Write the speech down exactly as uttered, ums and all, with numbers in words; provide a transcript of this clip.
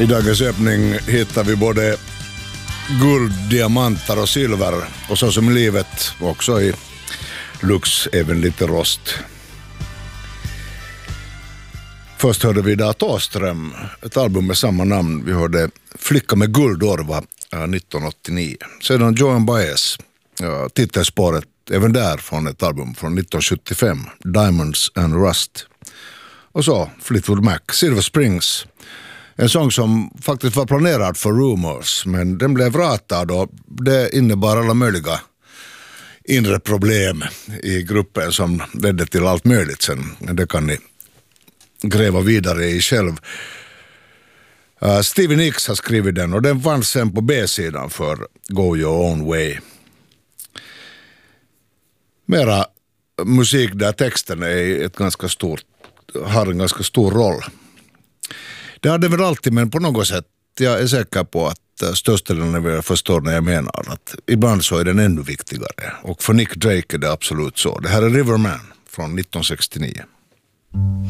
I dagens öppning hittar vi både guld, diamanter och silver. Och så som livet också i Lux, även lite rost. Först hörde vi Dato Åström, ett album med samma namn. Vi hörde Flicka med guldorva nittonhundraåttionio. Sedan Joan Baez, ja, titelspåret även där från ett album från nittonhundrasjuttiofem, Diamonds and Rust. Och så Fleetwood Mac, Silver Springs. En sång som faktiskt var planerad för Rumors, men den blev ratad och det innebar alla möjliga inre problem i gruppen som ledde till allt möjligt sen. Det kan ni gräva vidare i själv. Uh, Stevie Nicks har skrivit den och den fanns sen på B-sidan för Go Your Own Way. Mera musik där texten är ett ganska stort, har en ganska stor roll. Det hade väl alltid, men på något sätt jag är säker på att största delen av er förstår när jag menar att ibland så är den ännu viktigare. Och för Nick Drake är det absolut så. Det här är Riverman från nittonhundrasextionio.